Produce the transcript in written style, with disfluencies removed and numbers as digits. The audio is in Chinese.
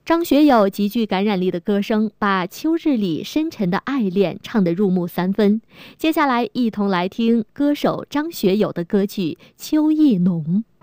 张学友极具感染力的歌声，把秋日里深沉的爱恋唱得入木三分。接下来，一同来听歌手张学友的歌曲《秋意浓》。